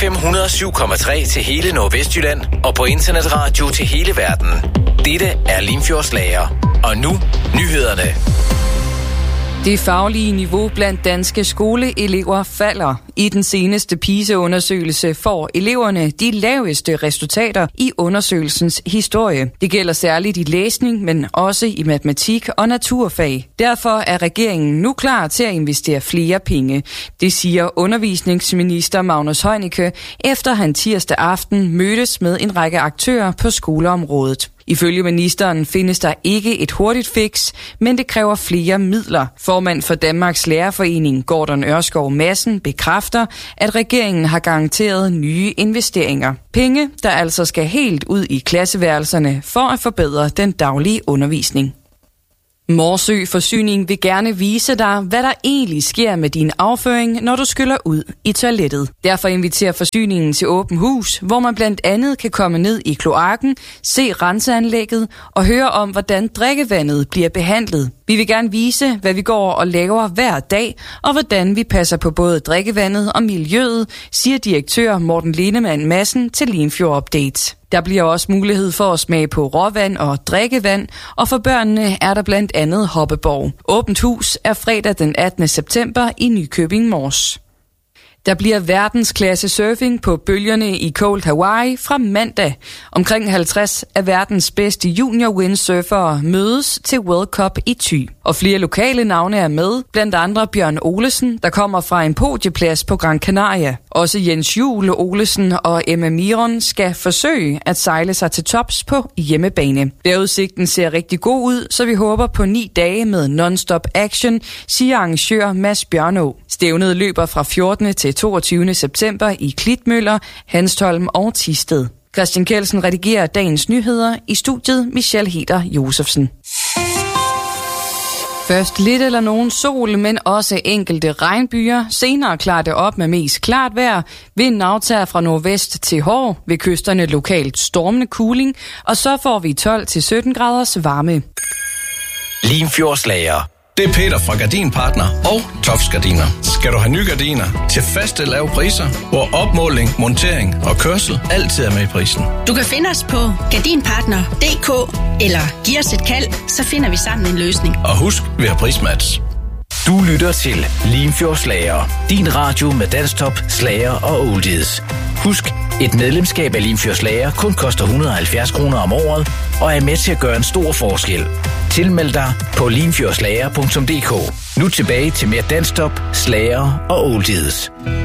FM 107,3 til hele Nordvestjylland og på internetradio til hele verden. Dette er Limfjordslager. Og nu nyhederne. Det faglige niveau blandt danske skoleelever falder. I den seneste PISA-undersøgelse får eleverne de laveste resultater i undersøgelsens historie. Det gælder særligt i læsning, men også i matematik og naturfag. Derfor er regeringen nu klar til at investere flere penge. Det siger undervisningsminister Magnus Heunicke, efter han tirsdag aften mødtes med en række aktører på skoleområdet. Ifølge ministeren findes der ikke et hurtigt fix, men det kræver flere midler. Formand for Danmarks Lærerforening, Gordon Ørskov Madsen, bekræfter, at regeringen har garanteret nye investeringer. Penge, der altså skal helt ud i klasseværelserne for at forbedre den daglige undervisning. Morsø Forsyning vil gerne vise dig, hvad der egentlig sker med din afføring, når du skyller ud i toilettet. Derfor inviterer forsyningen til åben hus, hvor man blandt andet kan komme ned i kloakken, se renseanlægget og høre om, hvordan drikkevandet bliver behandlet. Vi vil gerne vise, hvad vi går og laver hver dag, og hvordan vi passer på både drikkevandet og miljøet, siger direktør Morten Lenemann Madsen til Limfjord Update. Der bliver også mulighed for at smage på råvand og drikkevand, og for børnene er der blandt andet hoppeborg. Åbent hus er fredag den 18. september i Nykøbing Mors. Der bliver verdensklasse surfing på bølgerne i Cold Hawaii fra mandag. Omkring 50 af verdens bedste junior windsurfere mødes til World Cup i Thy. Og flere lokale navne er med, blandt andre Bjørn Olesen, der kommer fra en podieplads på Gran Canaria. Også Jens Juhl Olesen og Emma Miron skal forsøge at sejle sig til tops på hjemmebane. Vejrudsigten ser rigtig god ud, så vi håber på 9 dage med non-stop action, siger arrangør Mads Bjørnå. Stævnet løber fra 14. til 22. september i Klitmøller, Hanstholm og Thisted. Christian Kjeldsen redigerer dagens nyheder, i studiet Michelle Heder Josefsen. Først lidt eller nogen sol, men også enkelte regnbyer. Senere klarer det op med mest klart vejr. Vinden aftager fra nordvest til hård, ved kysterne lokalt stormende kuling, og så får vi 12-17 graders varme. Limfjordslager. Det er Peter fra Gardinpartner og Tofs Gardiner. Skal du have nye gardiner til faste lave priser, hvor opmåling, montering og kørsel altid er med i prisen. Du kan finde os på gardinpartner.dk eller giv os et kald, så finder vi sammen en løsning. Og husk, vi har prismatch. Du lytter til Limfjordslager. Din radio med dansktop, slager og oldies. Husk, et medlemskab af Limfjordslager kun koster 170 kroner om året og er med til at gøre en stor forskel. Tilmeld dig på limfjordslager.dk. Nu tilbage til mere dansktop, slager og oldies.